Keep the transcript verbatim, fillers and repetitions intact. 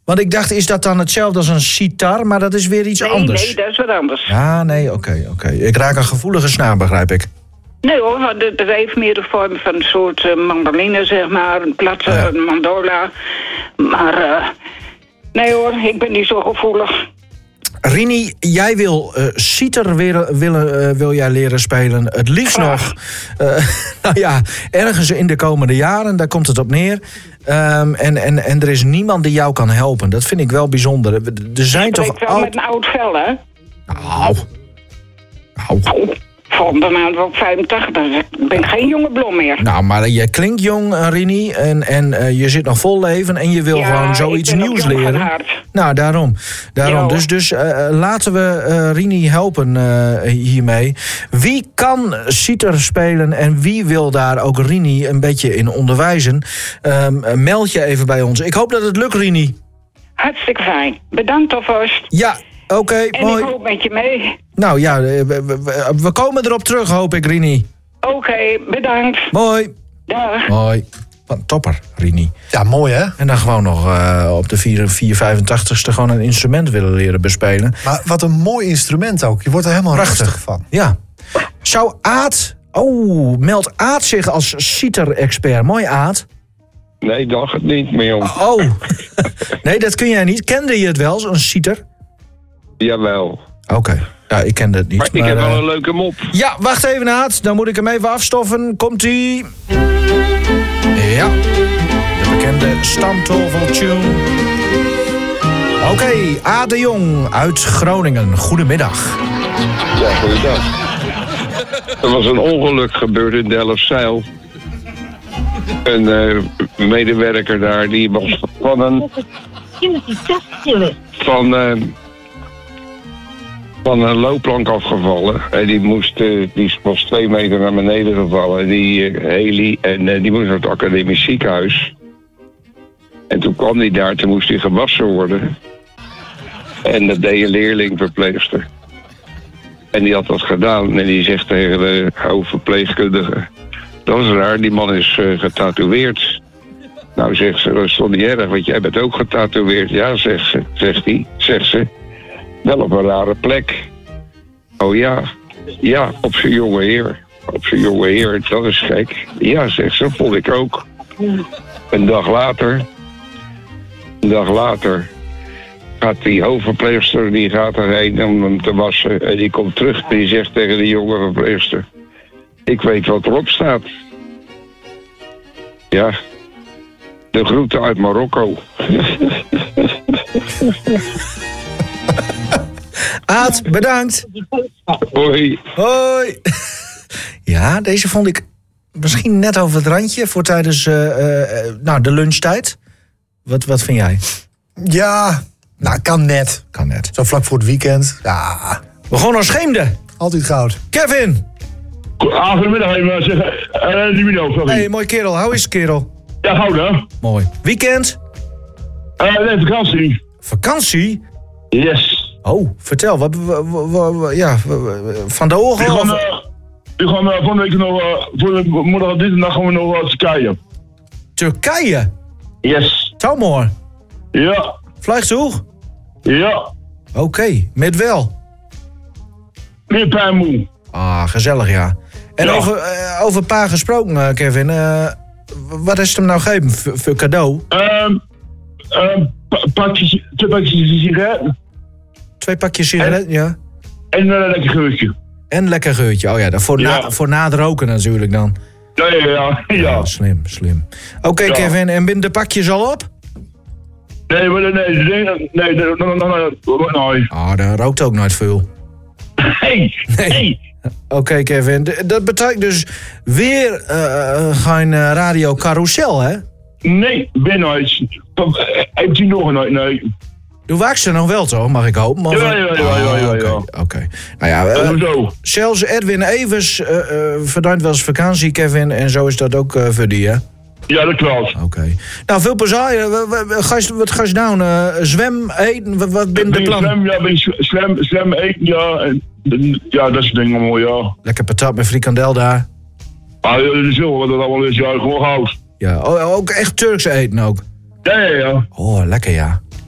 Want ik dacht, is dat dan hetzelfde als een sitar? Maar dat is weer iets nee, anders. Nee, dat is wat anders. Ah, nee, oké, okay, oké. Okay. Ik raak een gevoelige snaar, begrijp ik. Nee hoor, het heeft meer de vorm van een soort uh, mandoline, zeg maar. Een platte ja. een mandola. Maar uh, nee hoor, ik ben niet zo gevoelig. Rini, jij wil uh, sitar weer, willen, uh, wil jij leren spelen. Het liefst ah. nog, uh, nou ja, ergens in de komende jaren. Daar komt het op neer. Um, en, en, en er is niemand die jou kan helpen. Dat vind ik wel bijzonder. Er zijn ik toch wel oud... met een oud vel, hè? Nou. Nou. nou. Van de maand op vijfentachtig. Ik ben geen jonge blom meer. Nou, maar je klinkt jong, Rini. En, en uh, je zit nog vol leven. En je wil ja, gewoon zoiets nieuws leren. Nou, daarom. daarom. Dus, dus uh, laten we uh, Rini helpen uh, hiermee. Wie kan sitar spelen en wie wil daar ook Rini een beetje in onderwijzen? Um, meld je even bij ons. Ik hoop dat het lukt, Rini. Hartstikke fijn. Bedankt alvast. Ja. Oké, okay, mooi. En ik hoop met je mee. Nou ja, we, we, we komen erop terug, hoop ik, Rini. Oké, okay, bedankt. Mooi. Dag. Mooi. Wat topper, Rini. Ja, mooi hè? En dan gewoon nog uh, op de vier vijfentachtigste gewoon een instrument willen leren bespelen. Maar wat een mooi instrument ook. Je wordt er helemaal prachtig rustig van. Ja. Zou Aad... Oh, meldt Aad zich als sitar-expert. Mooi, Aad. Nee, dacht het niet meer om. Oh. Nee, dat kun jij niet. Kende je het wel, zo'n sitar? Jawel. Oké, okay. Ja, ik kende het niet. Maar ik maar, heb wel uh... een leuke mop. Ja, wacht even, Aad. Dan moet ik hem even afstoffen. Komt-ie. Ja. De bekende stamtovel-tune. Oké, okay, Aad de Jong uit Groningen. Goedemiddag. Ja, goeiedag. Er was een ongeluk gebeurd in Delfzijl. Een uh, medewerker daar, die was van een... Van... Uh, van een loopplank afgevallen. En die, moest, uh, die was twee meter naar beneden gevallen. Die uh, heli. En uh, die moest naar het academisch ziekenhuis. En toen kwam hij daar. Toen moest hij gewassen worden. En dat deed een leerlingverpleegster. En die had dat gedaan. En die zegt tegen de hoofdverpleegkundige... Dat is raar, die man is uh, getatoeëerd. Nou, zegt ze, dat is toch niet erg, want jij bent ook getatoeëerd. Ja, zegt ze, zegt hij, zegt ze. Wel op een rare plek. Oh ja, ja, op zijn jonge heer. Op zijn jonge heer, dat is gek. Ja, zegt ze, vond ik ook. Een dag later, een dag later, gaat die hoofdverpleegster, die gaat erheen om hem te wassen. En die komt terug en die zegt tegen de jonge verpleegster... Ik weet wat erop staat. Ja, de groeten uit Marokko. Aad, bedankt. Hoi. Hoi. Ja, deze vond ik misschien net over het randje voor tijdens uh, uh, nou, de lunchtijd. Wat, wat vind jij? Ja, nou, kan net. Kan net. Zo vlak voor het weekend. Ja. We gaan naar Scheemde. Altijd goud. Kevin. Ah, goedemiddag, even zeggen. Uh, die video, sorry. Hey, mooi kerel. Hoe is het, kerel? Ja, goud, hè? Mooi. Weekend? Uh, nee, vakantie. Vakantie? Yes. Oh, vertel. Wat, wat, wat, wat ja, van de ogen? We gaan, uh, we gaan uh, volgende week nog, uh, voor de morgen dit en dag gaan we nog uh, Turkije. Turkije? Yes. Talmoor? Ja. Vliegtuig? Ja. Oké, okay. Met wel? Met pijnmoe. Ah, gezellig, ja. En ja. over, uh, over pa gesproken, uh, Kevin. Uh, wat is het hem nou gegeven voor cadeau? Um, um, pa- pakjes, twee pakjes sigaretten. Twee pakjes sigaretten, ja. En een uh, lekker geurtje. En lekker geurtje, oh ja. Dat voor, ja. na, voor na het roken natuurlijk dan. Ja, ja, ja. ja. ja slim, slim. Oké, okay, ja. Kevin, en binnen de pakjes al op? Nee, maar nee, nee, nee, nee, nee, nee, nee. Ah, daar rookt ook nooit veel. Hey, nee. Hey. Oké, okay, Kevin. Dat betekent dus weer uh, geen uh, radio carousel, hè? Nee, ben nooit. Heeft hij nog nooit, nee. Doe waakt ze nog wel, toch? Mag ik hopen? Ja, ja, ja, ja, ja, ja, ja. Oké. Okay. Nou ja, uh, zelfs Edwin Evers uh, uh, verdient wel eens vakantie, Kevin. En zo is dat ook uh, voor die, hè? Ja, dat klopt. Oké. Okay. Nou, veel plezier. Wat ga je nou? Uh, zwem, eten? Wat, wat ben de plan? Zwem, ja, ben zwem, zwem, eten, ja. En, ja, dat soort dingen mooi, ja. Lekker patat met frikandel daar. Ah, ja, dat is wel wat dat allemaal is. Ja, gewoon goud. Ja, ook echt Turks eten ook? Ja, ja, ja. Oh, lekker, ja.